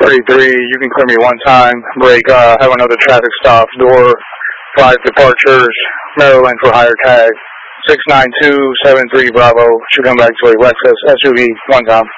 33, you can clear me one time. Break, have another traffic stop. Door 5 departures, Maryland for higher tag. 69273 Bravo. Should come back to a Lexus SUV one time.